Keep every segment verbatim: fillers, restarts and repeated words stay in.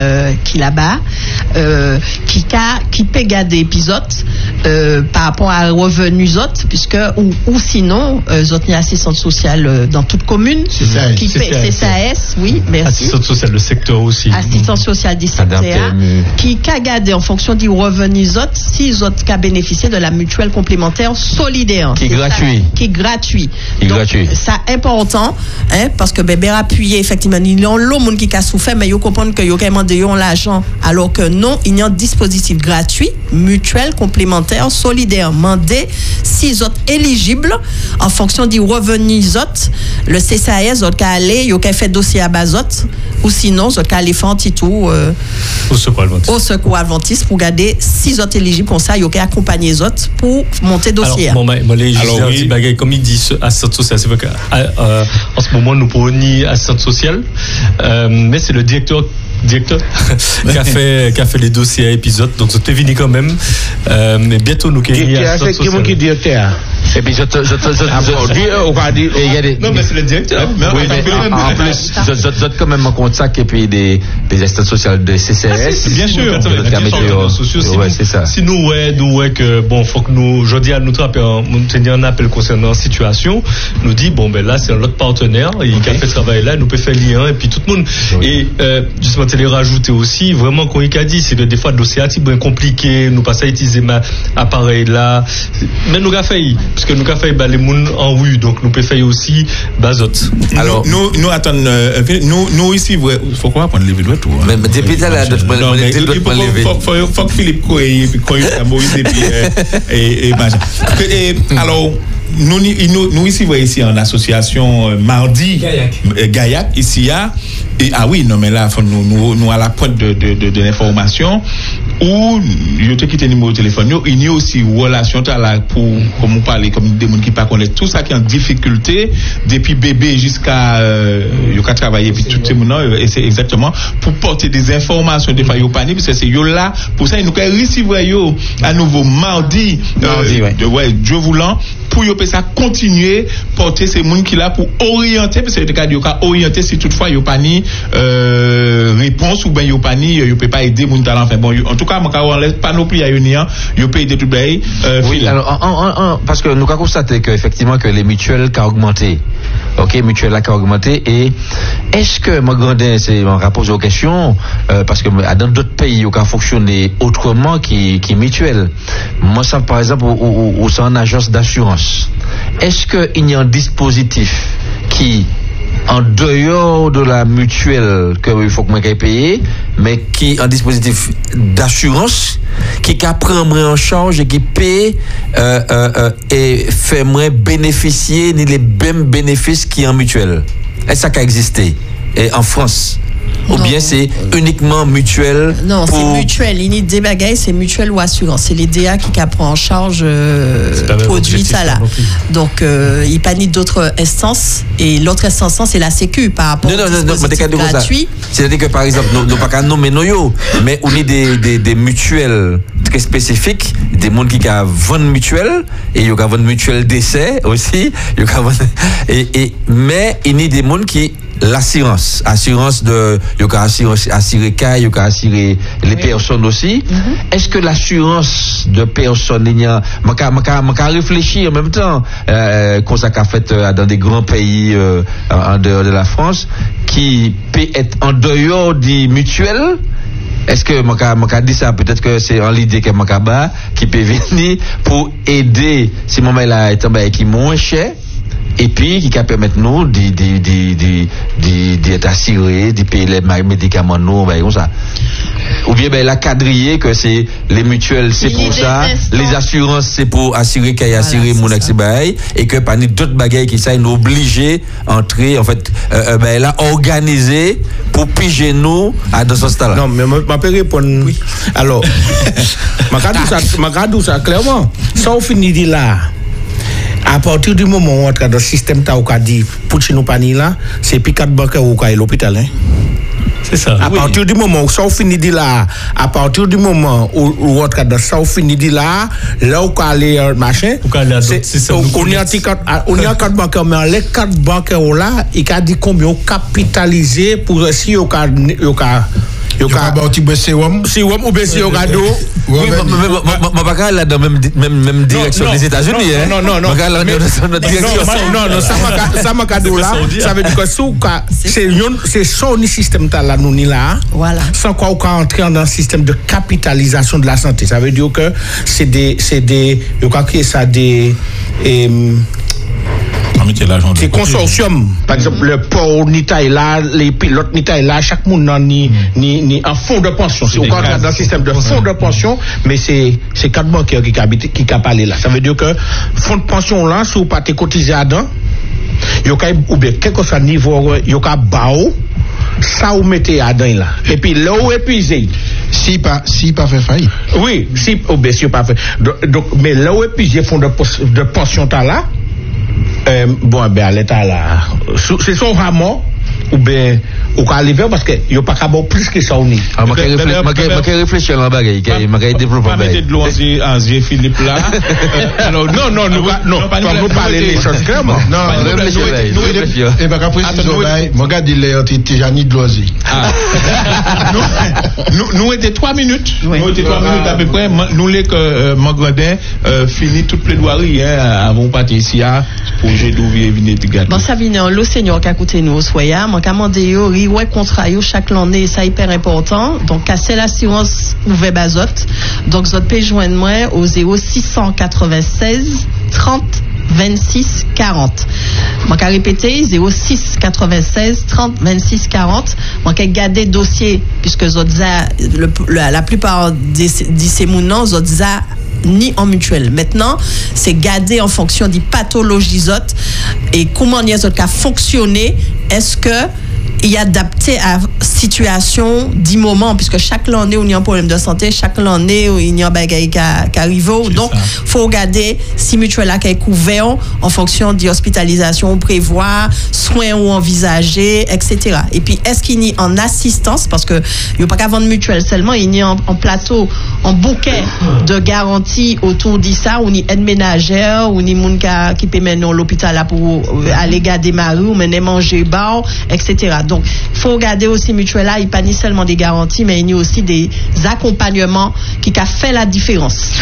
Euh, qui là-bas, euh, qui ca, qui peut garder épisode euh, par rapport à revenus autres, puisque ou, ou sinon, euh, autres y a assistante sociale euh, dans toute commune, qui paie C C A S, oui, merci. Assistante sociale, le secteur aussi. Assistante sociale du secteur, qui ca garder en fonction du revenus autres, si les autres ca bénéficier de la mutuelle complémentaire solidaire, qui est gratuit, ça, qui est gratuit. Qui est Donc, gratuit. Ça important, hein, parce que bébé appuyé effectivement, il y a l'autre monde qui a souffert, mais il comprendre que il y a l'argent, alors que non, il y a un dispositif gratuit, mutuel, complémentaire, solidaire, mandé, six autres éligibles en fonction du revenu autres, le C C A S, autres qu'à aller, il y a fait dossier à base autres, ou sinon, autres qu'à aller faire un petit tour euh, au secours adventiste. Au secours adventiste pour garder six autres éligibles comme ça, il y a accompagner les autres pour monter dossier. Alors, bon, moi, les Alors, oui. Bagaille, comme il dit, assistante sociale, c'est vrai qu'en euh, ce moment, nous pouvons ni assistante sociale, euh, mais c'est le directeur directeur qui a fait qui a fait les dossiers à épisode, donc c'était fini quand même, euh, mais bientôt nous qui c'est qui mon qui directeur et puis je je je je on va dire non mais c'est le directeur oui mais en plus je je quand même en contact et puis des des assistantes sociales de C C S bien sûr ouais c'est ça si nous ouais nous ouais que bon faut que nous jeudi à nous trapper nous tenir un appel concernant la situation nous dit bon ben là c'est un autre partenaire il a fait travail là nous peut faire lien et puis tout le monde et justement les rajouter aussi vraiment comme il a dit c'est que des fois le dossier est bien compliqué nous pas à utiliser ma appareil là mais nous a fait parce que nous a fait bah, les moun en rue donc nous peut faire aussi bazot alors nous nous attendons euh, nous nous ici faut quoi prendre les vidéos tout mais depuis là d'autres faut faut que Philippe Koy puis Koy Moïse et puis et et alors nous nous nous ici ici en association mardi Gaillac, Gaillac ici à et ah oui non mais là nous nous nous à la pointe de de de, de l'information où je te quitte numéro de téléphone il y a aussi relation là pour comme on parler comme des gens qui pas connaître tout ça qui est en difficulté depuis bébé jusqu'à euh, yo ka travailler puis tout ces gens et c'est exactement pour porter des informations des fois yo pas ni parce que c'est yo là pour ça nous recevoir yo à nouveau mardi mardi euh, ouais. De, ouais Dieu voulant pour yo ça continuer porter ces gens qui là pour orienter parce que le cas yo ka orienter si toutefois yo pas ni euh, réponse ou ben yo pas ni yo peut pas aider mon talent enfin bon en tout cas moi on laisse pas non plus à union yo peut aider tout bail euh, oui alors en, en, en, parce que nous avons constaté que effectivement que les mutuelles ont augmenté OK mutuelles ont augmenté et est-ce que moi grandin c'est on rappose aux questions euh, parce que dans d'autres pays où ça fonctionner autrement qui qui mutuelle moi ça par exemple ou c'est en agence d'assurance est-ce que il y a un dispositif qui en dehors de la mutuelle que il faut que moi payer mais qui un dispositif d'assurance qui qui prendre en charge et qui paie euh, euh, euh, et fait moi bénéficier ni les mêmes bénéfices qui en mutuelle est-ce que ça a existé et en France ou non. Bien c'est uniquement mutuel non pour... c'est mutuel il y a des bagailles c'est mutuel ou assurance c'est les D A qui prend en charge euh, produit ça là donc euh, il n'y a pas ni d'autres instances et l'autre instance c'est la sécu par rapport non, au non, dispositif non, gratuit c'est-à-dire que par exemple nous pas qu'à nommer nos mais on est des, des, des mutuelles très spécifiques des gens qui ont vingt mutuelles et il y a vingt mutuelles d'essai aussi et, et, mais il y a des gens qui l'assurance assurance de il y a assurance assurer cas il y a assurer les oui. Personnes aussi mm-hmm. Est-ce que l'assurance de personnes il y a m'a m'a m'a réfléchir en même temps euh, comme ça qu'a fait euh, dans des grands pays euh, en dehors de la France qui peut être en dehors des mutuelles. Est-ce que m'a m'a dit ça peut-être que c'est en l'idée que m'a qui peut venir pour aider si moment là est en qui moins cher et puis qui peut permettre nous de de de de d'être assuré de payer les médicaments nous ben comme ça ou bien ben la quadriller que c'est les mutuelles c'est pour ça les assurances c'est pour assurer qu'il y a assuré mon accident et que pas d'autres bagages qui ça nous obligé entrer en fait euh, ben là organiser pour piger nous à dans ce stade là non mais ma peut répondre oui. Alors ma cadou ça ma cadou ça clairement ça on finit dit là à partir du moment où on a le système ta ou dit pour nous pani là c'est puis quatre bancaires ou à l'hôpital hein c'est ça à oui. Partir du moment où ça finit dit là à partir du moment où on a dans ça finit dit là là où aller machin c'est on y a on y a quatre bancaires mais les quatre bancaires là il a dit combien capitalisé pour si au cas yo ka ba ti sérum sérum ou bien sérum cadeau. Oui, mais pas là dans même même même direction des États-Unis hein. Non non non. Non non, ça m'a ça m'a cadeau là, ça veut dire que c'est c'est son système là nous ni là. Voilà. Sans quoi on peut entrer dans un système de capitalisation de la santé. Ça veut dire que c'est des c'est des yo ka créer ça des c'est consortium. Par exemple, le port Nita est là, les pilotes Nita est là, chaque monde n'a ni, ni, ni un fonds de pension. C'est encore dans un système de fonds de pension, mais c'est, c'est quatre banquiers qui habitent, qui capent aller là. Ça veut dire que fonds de pension là, si vous pas cotisé dedans, yo ka ou bien quel que soit niveau, yo ka bao, ça vous mettez à dedans là. Et puis là où épuisé. Si pas, si pas fait faillite. Oui, si, ou bien si pas fait. Donc, donc mais là où épuisé fonds de, de pension t'as là, Euh, bon, ben, à l'état là, c'est son rameau, ou bien, ou qu'à l'hiver, parce que il n'y a pas qu'à boire plus que ça, on y. Ah, ma réfléchir à la bagaille, ma développer la bagaille. Pas de l'eau en Philippe là. Alors, non, non, nous, non, pas nous parler les choses clairement. Non, réfléchir. Et pas préciser, mon gars, il est Tijani de l'Oisi. Nous étions trois minutes. Nous étions trois minutes à peu près. Nous, les que Mangradin finit toute plaidoirie, avant de partir ici, projet d'ouvrir venir de garder. Bon, ça vient, le Seigneur qui a coûté nous au soya, mon commandé yo, ouais, contrat yo, chaque année, ça hyper important. Donc, casser l'assurance ouvert bazot. Donc, vous pouvez joindre moi au zéro six quatre-vingt-seize trente vingt-six quarante. Moi, qu'à répéter, zéro six quatre-vingt-seize trente vingt-six quarante. Moi, qu'à garder dossier, puisque Zodza, le, la, la plupart des, des ces mounons, Zodza, ni en mutuelle. Maintenant, c'est garder en fonction des pathologies autres et comment les autres cas fonctionner. Est-ce que il y a adapté à situation du moment, puisque chaque année où il y a un problème de santé, chaque année où il y a un bagage qui arrive. Donc, il faut regarder si mutuelle a est couvert en fonction de l'hospitalisation, prévoir, soins ou envisager, et cetera. Et puis, est-ce qu'il y a en assistance, parce que il n'y a pas qu'à vendre mutuelle seulement, il y a en, en plateau, en bouquet de garantie autour de ça, où il y a une ménagère, où il y a des gens qui peut mener à l'hôpital là pour aller garder Marie, ou mener manger bar, et cetera. Donc, il faut regarder aussi mutuelle là, il n'y a pas ni seulement des garanties, mais il y a aussi des accompagnements qui ont fait la différence.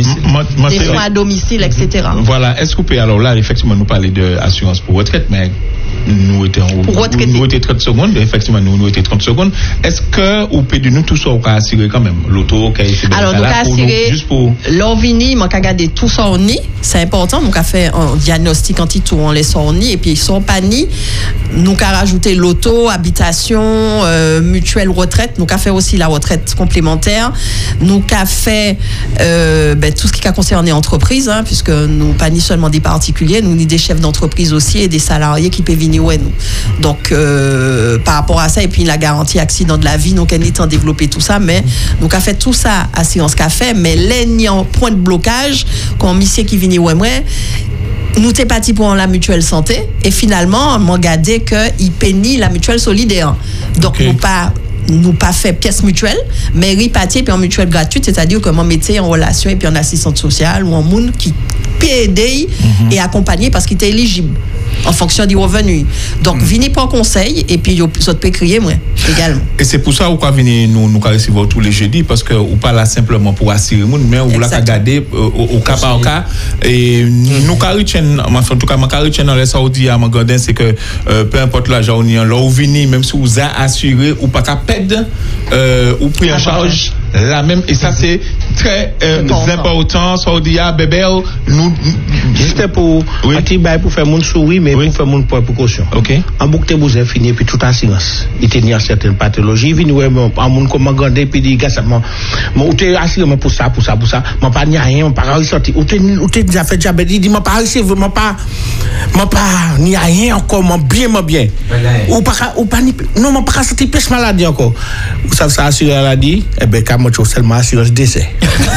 Des soins à domicile, et cetera. Voilà. Est-ce que vous pouvez alors là, effectivement, nous parler d'assurance pour retraite, mais nous étions nous étions trente secondes, effectivement, nous, nous étions trente secondes. Est-ce que vous pouvez nous tout ça, on a assuré quand même l'auto qui a été alors, nous avons assuré, juste pour. L'Orvini, on a regardé tout ça en nid, c'est important, nous avons fait un diagnostic anti-tout, on les sort en nid, et puis ils sont pas nid. Nous avons rajouté l'auto, habitation, euh, mutuelle retraite, nous avons fait aussi la retraite complémentaire, nous avons fait euh, ben, tout ce qui a concerné entreprise, hein, puisque nous pas ni seulement des particuliers, nous ni des chefs d'entreprise aussi et des salariés qui peuvent venir ouais, nous. Donc euh, par rapport à ça, et puis la garantie accident de la vie, nous avons développé tout ça, mais nous avons fait tout ça à Science Café, mais les point de blocage, quand monsieur qui vient ouais, moi, nous t'es parti pour la mutuelle santé et finalement on regardé que il pénit la mutuelle solidaire. Donc okay. nous pas nous pas fait pièce mutuelle, mais ripatier puis en mutuelle gratuite, c'est-à-dire que mon métier en relation et puis en assistante sociale ou en monde qui peut aider mm-hmm. et accompagner parce qu'il est éligible en fonction du revenu. Donc, mm. venez prendre conseil et puis vous pouvez crier moi également. Et c'est pour ça que vous venez nous nous recevoir tous les jeudis parce que vous pas là simplement pour assurer monde mais vous la regarder au cas par cas et nous carichen en tout cas ma carichen dans les Saoudiens à Magadin c'est que euh, peu importe l'argent on y là vous venez même si vous a assuré ou pas qu'à perdre euh, ou pris en charge la même et ça c'est très euh, important Saoudia bébé nous juste pour oui. pour faire mon sourire mais oui. pour faire mon point précaution. OK. En boucle vous avez fini puis tout en silence. Il tenir certaines pathologies, vinn ouais en mon comme regarder puis dit gars ça moi moi tu assuré pour ça pour ça pour ça, moi pas ni rien, pas ressorti. Ou tu ou tu déjà fait diabète, dit moi pas réussi vraiment pas moi pas ni rien encore, moi bien moi bien. Ou pas ou pas ni non moi pas sorti pêche maladie encore. Vous savez ça assuré maladie, eh ben quand moi tu seulement assurance décès.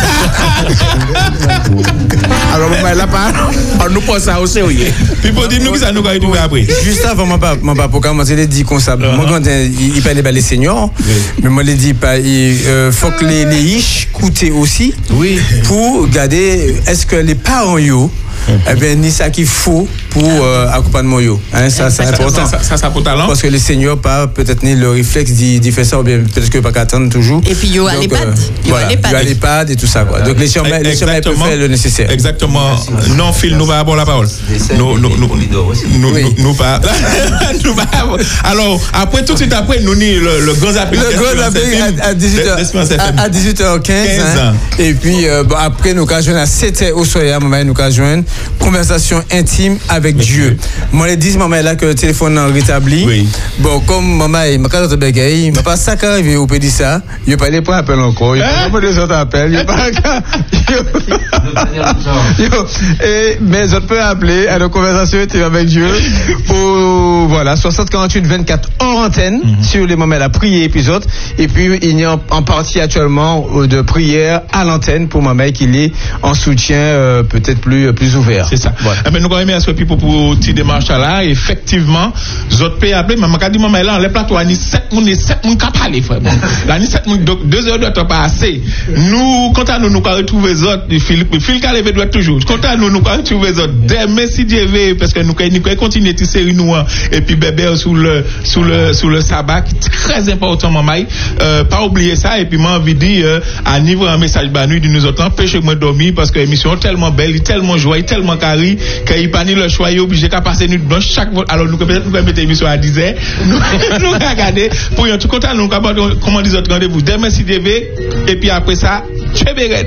Alors moi là pas on nous pense ça au sérieux. Puis pour dire nous que ça nous va être après. Juste avant moi pas moi pas pour commencer les dit comme ça. Moi quand il parlait pas les seniors, mais moi les dit pas il faut que les les riches coûtent aussi. Oui. Pour garder est-ce que les parents yo eh ben ni ça qu'il faut pour euh, accompagnement yo. Hein, ça c'est important. Ça, ça, ça pour talent. Parce que les seniors pas peut-être ni le réflexe d'y faire ça ou bien peut-être que pas qu'attendre toujours. Et puis yo à l'EHPAD, euh, yo voilà, à l'EHPAD. yo à l'EHPAD et tout ça quoi. Donc les chemins les chemins peuvent faire le nécessaire. Exactement. Non, Phil, nous va avoir la parole. Nous nous nous nous nous pas. Nous pas. Alors après tout de suite après nous ni le le grand appel. Le grand appel à dix-huit heures à dix-huit heures quinze. Et puis après nous ca joindre à sept heures au soir, maman nous ca joindre conversation intime avec Dieu. Moi les dix maman là que le téléphone est rétabli. Oui. Bon comme maman m'a quand bégay, m'a pas ça arrivé au pédi ça, il pas pas appel encore, il pas des autres appels, il pas et mais on peut appeler à nos conversations intime avec Dieu au voilà soixante quarante-huit vingt-quatre hors antenne mm-hmm. sur les moments la prière épisode et puis il y a en partie actuellement de prière à l'antenne pour maman qui est en soutien euh, peut-être plus plus ouvert. C'est ça. Voilà. Eh ben nous quand même à ce pour pour petite démarche là effectivement zot peut appeler maman quand dit maman là les plateaux ni sept moun ni sept moun ka parler frère. Là ni sept moun donc deux heures de temps pas assez. Nous quand nous nous retrouver zot Philippe Phil ka lever doit toujours. Quand nous nous retrouver zot demain si Dieu veut parce que nous nous continuer cette série nous et puis bébé sous le sous le sous le sabbat très important maman euh, pas oublier ça et puis moi envie dire euh, à niveau un message ba nuit de nous autres empêcher moi dormir parce que émission tellement belle tellement joyeuse tellement carré qu'il pas ni le choix obligé qu'à passer nuit blanche chaque alors nous peut-être nous mettre émission à dix heures nous nous regarder pour en tout content nous comment les autres rendez-vous demain si Dieu veut et puis après ça Cheberet.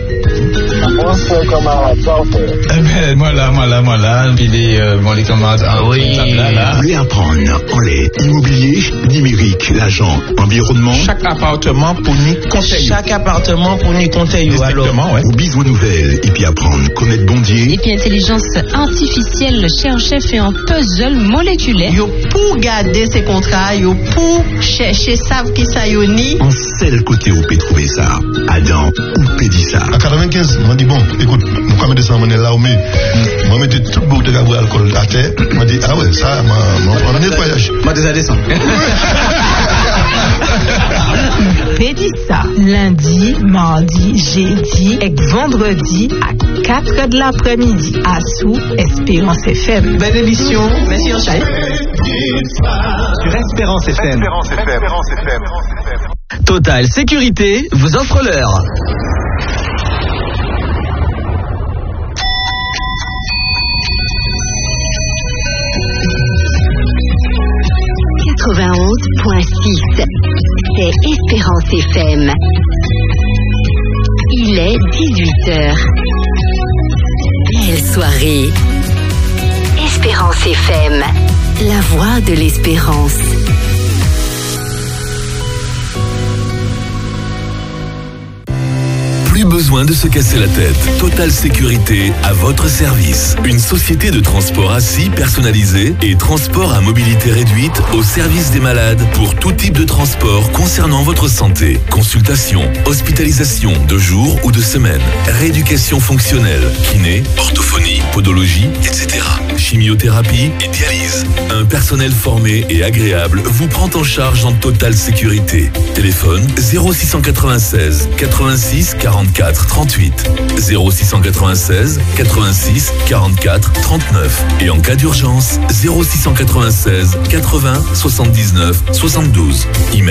Eh ben, moi là, moi là, moi là, puis les, euh, bon, les camarades, ah oui, vous voulez apprendre en lait, immobilier, numérique, l'agent, environnement. Chaque appartement pour nous conseiller. Chaque appartement pour nous conseiller. Exactement, ouais. Ou besoin nouvelles, et puis apprendre, connaître bondier. Et puis intelligence artificielle, chercher fait un puzzle moléculaire. Yo pour garder ces contrats, yo pour chercher savent qui ça yo ni. En seul côté où peut trouver ça, Adam ou Pédissa. À quatre-vingt-quinze, on dit bon, écoute, nous quand même descendre là où mais, moi mettre tout le bouteille d'alcool à terre, m'a dit ah ouais ça, m'a emmené le voyage. M'a déjà descend. Pédissa, lundi, mardi, jeudi et vendredi à quatre heures de l'après-midi à sous Espérance F M. Belle émission, merci Anchaï. Sur Espérance F M. Espérance F M. Espérance F M. Total Sécurité vous offre l'heure. quatre-vingt-onze virgule six. C'est Espérance F M. Il est dix-huit heures. Belle soirée. Espérance F M. La voix de l'espérance. Plus besoin de se casser la tête. Total Sécurité à votre service. Une société de transport assis personnalisé et transport à mobilité réduite au service des malades pour tout type de transport concernant votre santé. Consultation, hospitalisation de jour ou de semaine, rééducation fonctionnelle, kiné, orthophonie, podologie, et cetera. Chimiothérapie et dialyse. Un personnel formé et agréable vous prend en charge en totale sécurité. Téléphone zéro six quatre-vingt-seize quatre-vingt-six quarante-quatre trente-huit, zéro six quatre-vingt-seize quatre-vingt-six quarante-quatre trente-neuf et en cas d'urgence zéro six quatre-vingt-seize quatre-vingts soixante-dix-neuf soixante-douze. Email